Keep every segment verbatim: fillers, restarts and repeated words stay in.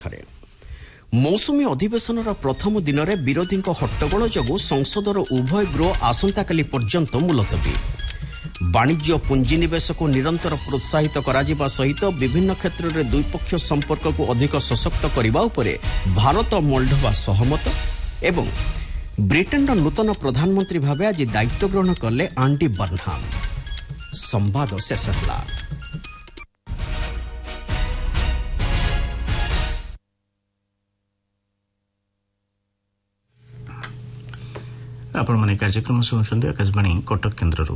मौसुमी अधिवेशन प्रथम दिन में विरोधी हट्टगोल जो संसदर उभय गृह आसंताकाली पर्यंत मुलतवी। वाणिज्य पुंजीनिवेश को निरंतर प्रोत्साहित करा सहित विभिन्न क्षेत्र में द्विपक्षीय संपर्क को अधिक सशक्त करने उपरे भारत मोल्डोवा सहमत। एवं ब्रिटेन नूतन प्रधानमंत्री भाव आज दायित्व ग्रहण कले आंडी बर्नहाम। संवाद शेष है। आपण माने कार्यक्रम शुणुछन्ती आकाशवाणी कटक केन्द्ररू।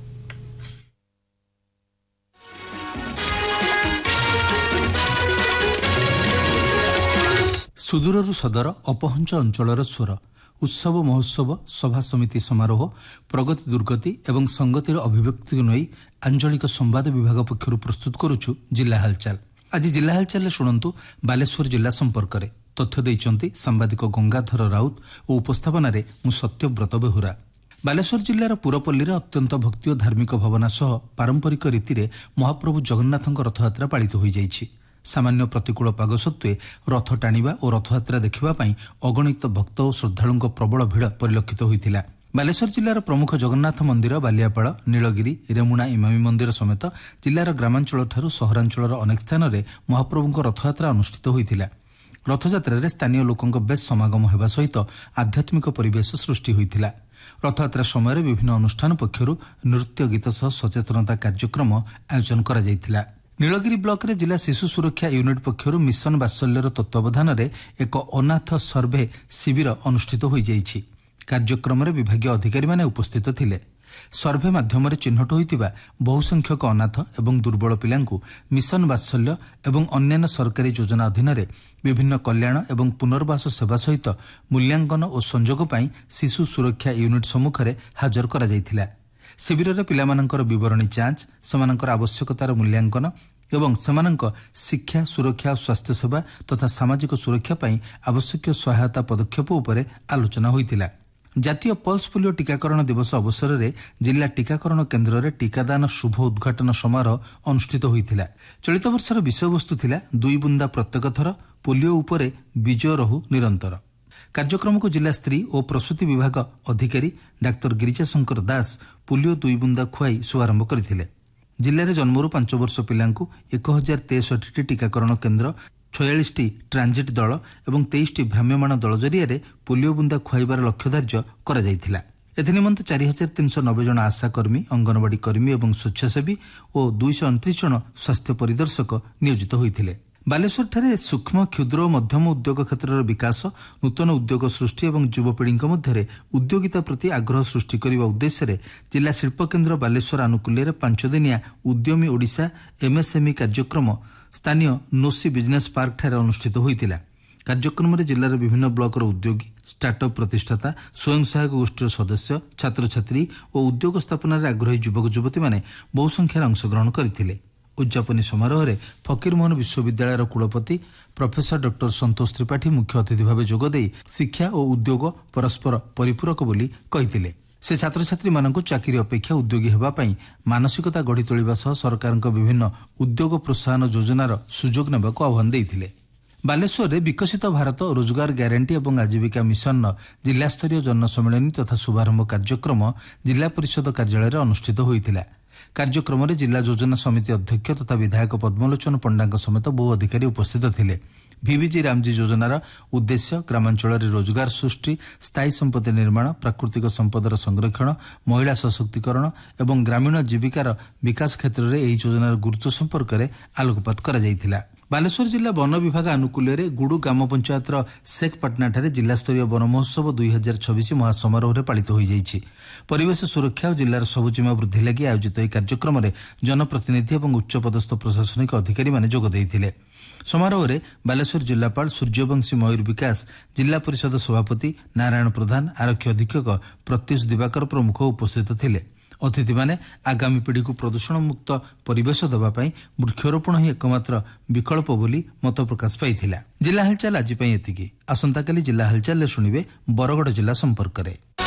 सुदूररू सदर अपहंच अंचलर स्वर उत्सव महोत्सव सभा समिति समारोह प्रगति दुर्गति एवं संगतिर अभिव्यक्ति नहीं आंचलिक संवाद विभाग पक्षर प्रस्तुत करुछु जिला हालचाल। आज जिला हालचाल शुणु बालेश्वर जिला संपर्क में तथ्य देइचंती सांबादिक गंगाधर राउत और उपस्थापन रे मु सत्यव्रत बेहुरा। बालेश्वर जिलार पुरपल्ली अत्यंत भक्ति और धार्मिक भावना सह पारंपरिक रीति रे महाप्रभु जगन्नाथଙ୍କ रथयात्रा पालित हो जाइछि। सामान्य प्रतिकूल पाग सत्वे रथ टाणिबा और रथयात्रा देखिबा पई अगणित भक्त और श्रद्धालुଙ୍କ प्रबल भिड़ परिलक्षित होइतिला। बालेश्वर जिलार प्रमुख जगन्नाथ मंदिर बालियापाड़ नीलगिरी रेमुणा इमामी मंदिर समेत जिलार ग्रामांचल ठारू सहरांचलर अनेक स्थान में महाप्रभुଙ୍କ रथयात्रा अनुष्ठित होइतिला। रथयात्रा स्थानीय लोकों बेस समागम होगा सहित आध्यात्मिक परिवेश सृष्टि होइतिला। रथयात्रा समय विभिन्न अनुष्ठान पक्षर नृत्य गीत सह सचेतनता कार्यक्रम आयोजन करा जायतिला। नीलगिरी ब्लॉक रे जिला शिशु सुरक्षा यूनिट पक्षर मिशन वात्सल्यर तत्वावधान रे एक अनाथ सर्वे शिविर अनुष्ठित हो जाइछि। कार्यक्रम रे विभागीय अधिकारी माने उपस्थित थिले। सर्वे माध्यम चिन्हट होइतिबा बहुसंख्यक अनाथ एवं दुर्बल पिलांकु मिशन वात्सल्य एवं अन्यान्य सरकारी योजना अधीन रे विभिन्न कल्याण एवं पुनर्वास सेवा सहित मूल्यांकन और संजोग पाई शिशु सुरक्षा यूनिट सम्मुख में हाजर करा जायतिला। शिविर रे पिलामानंकर विवरणी जांच समानंकर आवश्यकतार मूल्यांकन एवं समानंक शिक्षा सुरक्षा और स्वास्थ्य सेवा तथा सामाजिक सुरक्षा पाई आवश्यक सहायता पदक्षेप उपरे आलोचना होइतिला। जातीय पल्स पोलियो टीकाकरण दिवस अवसर में जिला टीकाकरण केन्द्र में टीकादान शुभ उद्घाटन समारोह अनुष्ठित होइतिला। चलित वर्षर विषयवस्तु थिला दुई बुंदा प्रत्येक थर पोलियो उपरे विजय रहू निरंतर। कार्यक्रम को जिला स्त्री और प्रसूति विभाग अधिकारी डाक्तर गिरिजा शंकर दास पोलियो दुई बुंदा खुआई शुभारंभ करथिले। जिले में जन्मरू पांच वर्ष पिलांकु एक हजार तेसठी टीकाकरण केन्द्र छयालीस ट्रांजिट दल और तेईस भ्राम्यमाण दल जरिया पोलियो बुंदा खुआइबार लक्ष्य धार्य करा जायतिला। एनिमंत चार हजार तीन सौ नब्बे जन आशाकर्मी अंगनवाड़ी कर्मी और स्वेच्छासेवी और दुईश अणतीस जन स्वास्थ्य परिदर्शक नियोजित होइतिले। बालेश्वर ठारे सूक्ष्म क्षुद्र और मध्यम उद्योग क्षेत्र विकास नूतन उद्योग सृष्टि और युवपीढ़ी मध्य उद्योगिता प्रति आग्रह सृष्टि करने उद्देश्य जिला शिल्प केन्द्र बालेश्वर आनुकूल्य पांच दिनिया उद्यमी ओडिशा एमएसएमई कार्यक्रम स्थानीय नोसी बिजनेस पार्क ठारे अनुष्ठित होइतिला। कार्यक्रम में जिलार विभिन्न ब्लॉकर उद्योगी स्टार्टअप प्रतिष्ठाता स्वयं सहायक गोष्ठीर सदस्य छात्र छात्री और उद्योग स्थापन आग्रही युवक युवती माने बहु संख्यार अंशग्रहण करथिले। उद्यापनी समारोह में फकीरमोहन विश्वविद्यालय कुलपति प्रोफेसर डॉक्टर संतोष त्रिपाठी मुख्य अतिथि भाव जोगदे शिक्षा और उद्योग परस्पर परिपूरक बोली कहिथिले। से छात्र छात्री मानक चाकरी अपेक्षा उद्योगी हेबा पई मानसिकता गढ़ी तोलिबा सह सरकारक विभिन्न उद्योग प्रोत्साहन योजनार सुजोग नेबाक आह्वान देइथिले। बालेश्वर में विकसित भारत रोजगार ग्यारंटी और आजीविका मिशन जिला स्तरीय जनसम्मेलन तथा शुभारंभ कार्यक्रम जिला परिषद कार्यालय अनुष्ठित होइतिला। कार्यक्रम में जिला योजना समिति अध्यक्ष तथा विधायक पद्मलोचन पंडा समेत बहु अधिकारी उपस्थित थिले। भिविजी रामजी योजनार उद्देश्य ग्रामांचल रोजगार सृष्टि स्थायी संपत्ति निर्माण प्राकृतिक संपदर संरक्षण महिला सशक्तिकरण और ग्रामीण जीविकार विकास क्षेत्र में यह योजनार गुरुत्व संपर्क में आलोकपात करा जायतिला। बालेश्वर जिला वन विभाग आनुकूल्य गुडू ग्राम पंचायतर शेखपाटना ठारे जिला स्तरीय वन महोत्सव दुई हजार छब्बीस महासमारोह पालित हो जाइछि। परिवेश सुरक्षा और जिलार सबुजीमा वृद्धि लगी आयोजित यह कार्यक्रम में जनप्रतिनिधि और उच्चपदस्थ प्रशासनिक अधिकारी माने जोग देइथिले। समारोह में बालेश्वर जिलापाल सूर्यवंशी मयूर विकास जिला परिषद सभापति नारायण प्रधान आरक्षी अधीक्षक प्रत्युष दिवाकर प्रमुख उपस्थित थिले। अतिथि माने आगामी पीढ़ी को प्रदूषण मुक्त परिवेश देवाई वृक्षरोपण ही एकमात्र विकल्प बोली मत प्रकाश पाई। जिला हालचाल आज एतिकी। आसंताकाली जिला हालचाल शुणिबे बरगड़ जिला संपर्क में।